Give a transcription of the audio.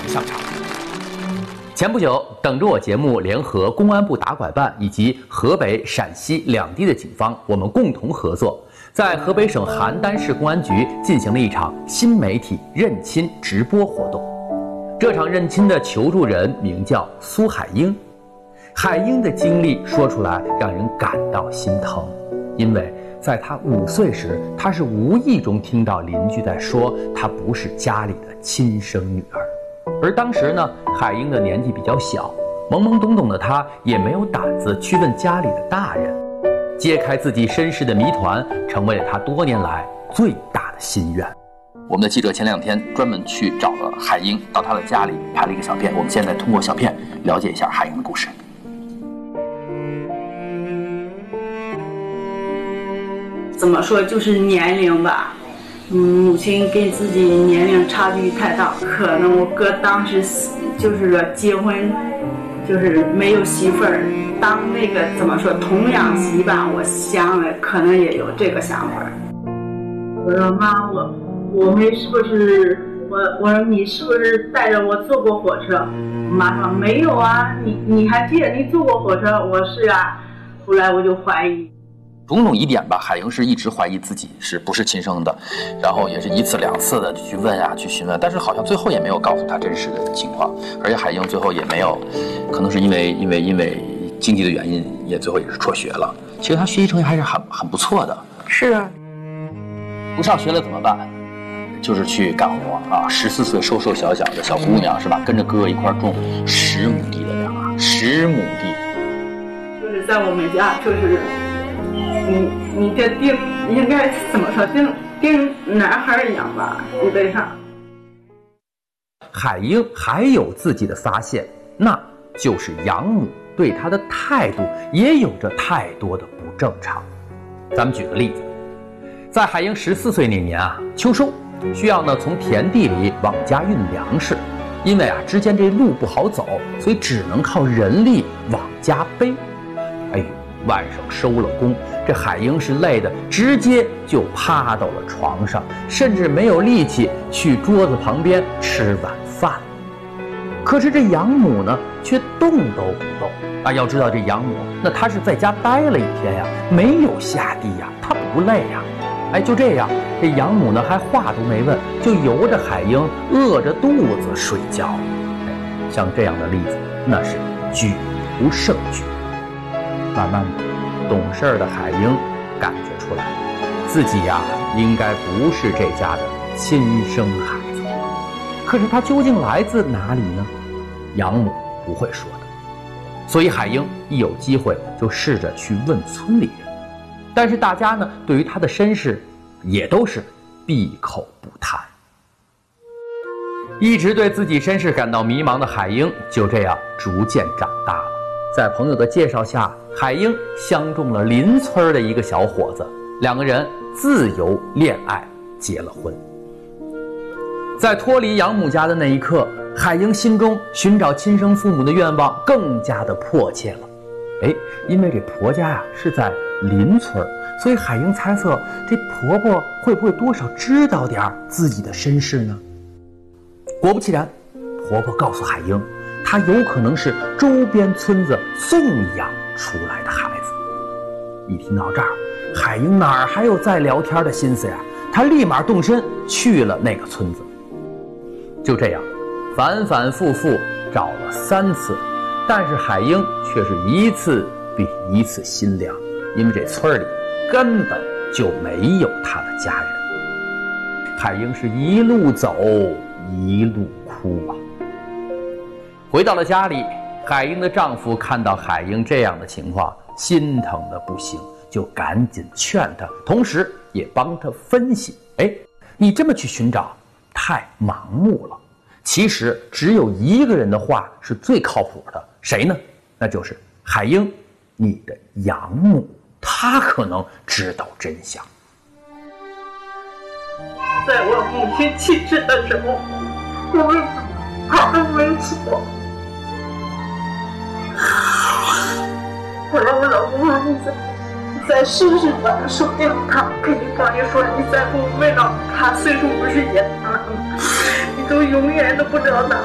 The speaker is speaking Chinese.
上场。前不久，等着我节目联合公安部打拐办以及河北、陕西两地的警方，我们共同合作，在河北省邯郸市公安局进行了一场新媒体认亲直播活动。这场认亲的求助人名叫苏海英。海英的经历说出来让人感到心疼，因为在她5岁时，她是无意中听到邻居在说她不是家里的亲生女儿。而当时呢，海英的年纪比较小，懵懵懂懂的她也没有胆子去问家里的大人。揭开自己身世的谜团，成为了她多年来最大的心愿。我们的记者前2天专门去找了海英，到她的家里拍了一个小片。我们现在通过小片了解一下海英的故事。 怎么说，就是年龄吧，母亲跟自己年龄差距太大，可能我哥当时就是说结婚，就是没有媳妇儿，当那个怎么说童养媳吧，我想了可能也有这个想法。 我说妈，我们是不是我说你是不是带着我坐过火车？妈说没有啊，你还记得你坐过火车？我是啊，后来我就怀疑。 种种疑点吧，海英是一直怀疑自己是不是亲生的，然后也是1次2次的去问啊，去询问，但是好像最后也没有告诉他真实的情况，而且海英最后也没有，可能是因为经济的原因，也最后也是辍学了。其实他学习成绩还是很不错的。 是啊， 不上学了怎么办？就是去干活啊！14岁瘦瘦小小的小姑娘是吧？跟着哥哥一块种10亩地的粮啊，10亩地。 就是在我们家就是。你这定应该怎么说？定男孩一样吧，基本上。 海英还有自己的发现，那就是养母对她的态度也有着太多的不正常。咱们举个例子，在海英14岁那年啊，秋收需要呢从田地里往家运粮食，因为啊之间这路不好走，所以只能靠人力往家背。哎呦，晚上收了工，这海英是累的直接就趴到了床上，甚至没有力气去桌子旁边吃晚饭。可是这养母呢却动都不动啊！要知道这养母那她是在家待了1天呀，没有下地呀，她不累呀。哎，就这样，这养母呢还话都没问，就由着海英饿着肚子睡觉。像这样的例子那是举不胜举。慢慢的，懂事的海英感觉出来，自己呀应该不是这家的亲生孩子。可是他究竟来自哪里呢？养母不会说的。所以海英一有机会就试着去问村里人，但是大家呢对于他的身世也都是闭口不谈。一直对自己身世感到迷茫的海英就这样逐渐长大了。在朋友的介绍下，海英相中了邻村的一个小伙子，2个人自由恋爱，结了婚。在脱离养母家的那一刻，海英心中寻找亲生父母的愿望更加的迫切了。因为这婆家呀是在邻村，所以海英猜测这婆婆会不会多少知道点自己的身世呢？果不其然，婆婆告诉海英，她有可能是周边村子送养出来的孩子。一听到这儿，海英哪儿还有再聊天的心思呀？她立马动身去了那个村子。就这样，反反复复找了3次，但是海英却是一次比一次心凉，因为这村里根本就没有她的家人。海英是一路走一路哭啊。回到了家里，海英的丈夫看到海英这样的情况，心疼的不行，就赶紧劝她，同时也帮她分析，你这么去寻找太盲目了，其实只有一个人的话是最靠谱的，谁呢？那就是海英，你的养母，她可能知道真相。 在我母亲去世的时候，我们她都没错。后来我老公说你再试试吧，说不定他可以帮你说，你再不问了，他岁数不是也大了，你都永远都不知道他